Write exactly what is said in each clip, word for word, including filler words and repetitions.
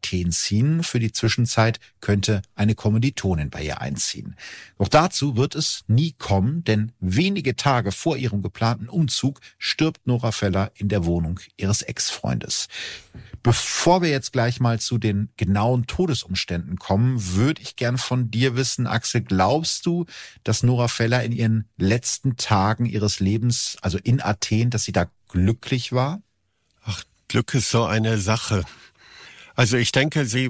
Athen ziehen. Für die Zwischenzeit könnte eine Kommilitonin bei ihr einziehen. Doch dazu wird es nie kommen, denn wenige Tage vor ihrem geplanten Umzug stirbt Nora Feller in der Wohnung ihres Ex-Freundes. Bevor wir jetzt gleich mal zu den genauen Todesumständen kommen, würde ich gern von dir wissen, Axel, glaubst du, dass Nora Feller in ihren letzten Tagen ihres Lebens, also in Athen, dass sie da glücklich war? Ach, Glück ist so eine Sache. Also ich denke, sie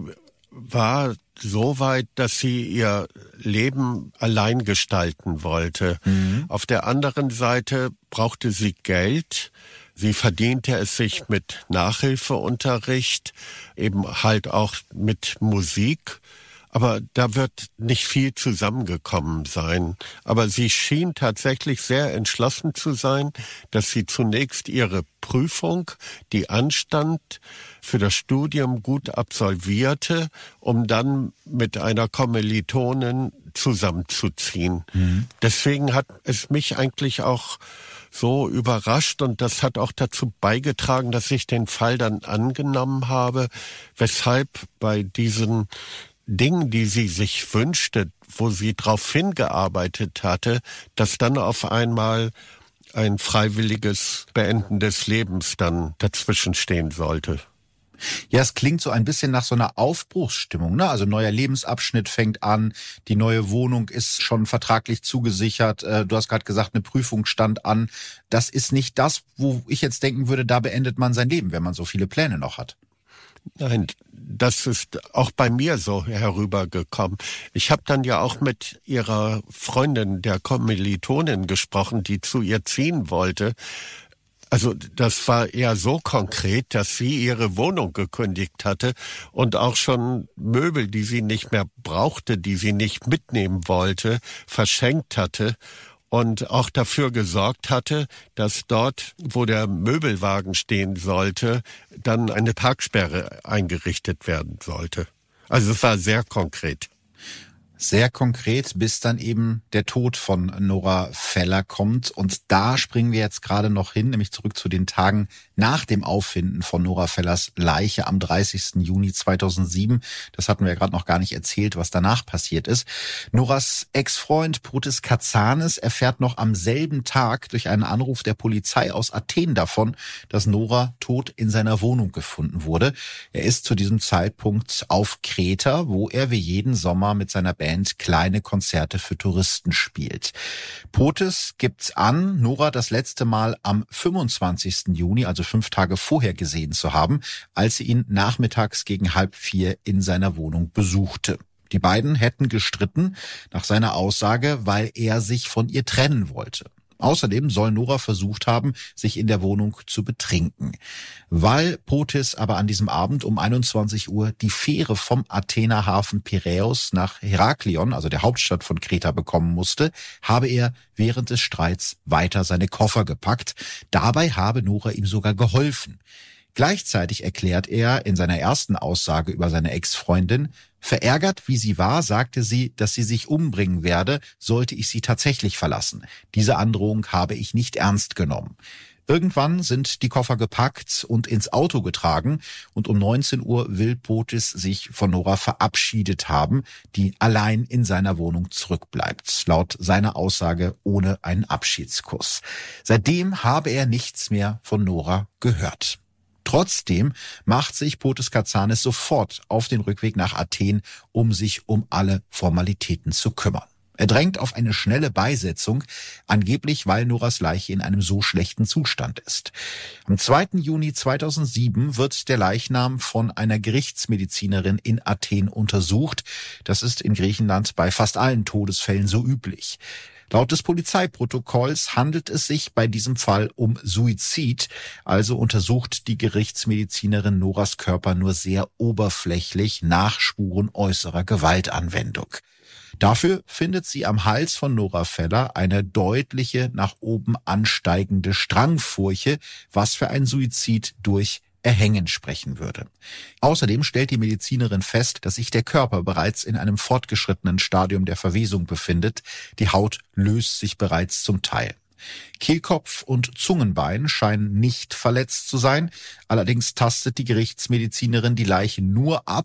war so weit, dass sie ihr Leben allein gestalten wollte. Mhm. Auf der anderen Seite brauchte sie Geld. Sie verdiente es sich mit Nachhilfeunterricht, eben halt auch mit Musik. Aber da wird nicht viel zusammengekommen sein. Aber sie schien tatsächlich sehr entschlossen zu sein, dass sie zunächst ihre Prüfung, die anstand, für das Studium gut absolvierte, um dann mit einer Kommilitonin zusammenzuziehen. Mhm. Deswegen hat es mich eigentlich auch so überrascht und das hat auch dazu beigetragen, dass ich den Fall dann angenommen habe, weshalb bei diesen Dingen, die sie sich wünschte, wo sie darauf hingearbeitet hatte, dass dann auf einmal ein freiwilliges Beenden des Lebens dann dazwischen stehen sollte. Ja, es klingt so ein bisschen nach so einer Aufbruchsstimmung, ne? Also neuer Lebensabschnitt fängt an, die neue Wohnung ist schon vertraglich zugesichert. Du hast gerade gesagt, eine Prüfung stand an. Das ist nicht das, wo ich jetzt denken würde, da beendet man sein Leben, wenn man so viele Pläne noch hat. Nein, das ist auch bei mir so herübergekommen. Ich habe dann ja auch mit ihrer Freundin, der Kommilitonin, gesprochen, die zu ihr ziehen wollte. Also das war eher so konkret, dass sie ihre Wohnung gekündigt hatte und auch schon Möbel, die sie nicht mehr brauchte, die sie nicht mitnehmen wollte, verschenkt hatte. Und auch dafür gesorgt hatte, dass dort, wo der Möbelwagen stehen sollte, dann eine Parksperre eingerichtet werden sollte. Also es war sehr konkret. Sehr konkret, bis dann eben der Tod von Nora Feller kommt. Und da springen wir jetzt gerade noch hin, nämlich zurück zu den Tagen nach dem Auffinden von Nora Fellers Leiche am dreißigsten Juni zweitausendsieben. Das hatten wir ja gerade noch gar nicht erzählt, was danach passiert ist. Noras Ex-Freund Protis Katsanis erfährt noch am selben Tag durch einen Anruf der Polizei aus Athen davon, dass Nora tot in seiner Wohnung gefunden wurde. Er ist zu diesem Zeitpunkt auf Kreta, wo er wie jeden Sommer mit seiner Band kleine Konzerte für Touristen spielt. Protis gibt an, Nora das letzte Mal am fünfundzwanzigsten Juni, also fünf Tage vorher, gesehen zu haben, als sie ihn nachmittags gegen halb vier in seiner Wohnung besuchte. Die beiden hätten gestritten, nach seiner Aussage, weil er sich von ihr trennen wollte. Außerdem soll Nora versucht haben, sich in der Wohnung zu betrinken. Weil Protis aber an diesem Abend um einundzwanzig Uhr die Fähre vom Athener Hafen Piräus nach Heraklion, also der Hauptstadt von Kreta, bekommen musste, habe er während des Streits weiter seine Koffer gepackt. Dabei habe Nora ihm sogar geholfen. Gleichzeitig erklärt er in seiner ersten Aussage über seine Ex-Freundin, verärgert wie sie war, sagte sie, dass sie sich umbringen werde, sollte ich sie tatsächlich verlassen. Diese Androhung habe ich nicht ernst genommen. Irgendwann sind die Koffer gepackt und ins Auto getragen und um neunzehn Uhr will Protis sich von Nora verabschiedet haben, die allein in seiner Wohnung zurückbleibt. Laut seiner Aussage ohne einen Abschiedskuss. Seitdem habe er nichts mehr von Nora gehört. Trotzdem macht sich Protis Katsanis sofort auf den Rückweg nach Athen, um sich um alle Formalitäten zu kümmern. Er drängt auf eine schnelle Beisetzung, angeblich weil Noras Leiche in einem so schlechten Zustand ist. Am zweiten Juni zweitausendsieben wird der Leichnam von einer Gerichtsmedizinerin in Athen untersucht. Das ist in Griechenland bei fast allen Todesfällen so üblich. Laut des Polizeiprotokolls handelt es sich bei diesem Fall um Suizid, also untersucht die Gerichtsmedizinerin Noras Körper nur sehr oberflächlich nach Spuren äußerer Gewaltanwendung. Dafür findet sie am Hals von Nora Feller eine deutliche nach oben ansteigende Strangfurche, was für ein Suizid durch Erhängen sprechen würde. Außerdem stellt die Medizinerin fest, dass sich der Körper bereits in einem fortgeschrittenen Stadium der Verwesung befindet. Die Haut löst sich bereits zum Teil. Kehlkopf und Zungenbein scheinen nicht verletzt zu sein. Allerdings tastet die Gerichtsmedizinerin die Leiche nur ab,